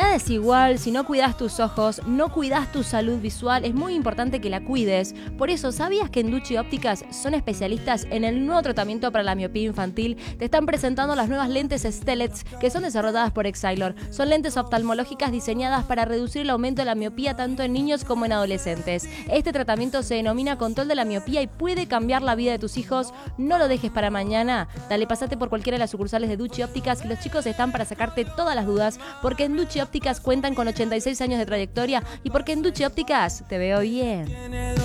Nada es igual si no cuidas tus ojos, no cuidas tu salud visual, es muy importante que la cuides. Por eso, ¿sabías que en Ducci Ópticas son especialistas en el nuevo tratamiento para la miopía infantil? Te están presentando las nuevas lentes Stellets, que son desarrolladas por Exailor. Son lentes oftalmológicas diseñadas para reducir el aumento de la miopía tanto en niños como en adolescentes. Este tratamiento se denomina control de la miopía y puede cambiar la vida de tus hijos. No lo dejes para mañana. Dale, pasate por cualquiera de las sucursales de Ducci Ópticas, que los chicos están para sacarte todas las dudas, porque en Ducci Ópticas cuentan con 86 años de trayectoria y porque en Ducci Ópticas te veo bien.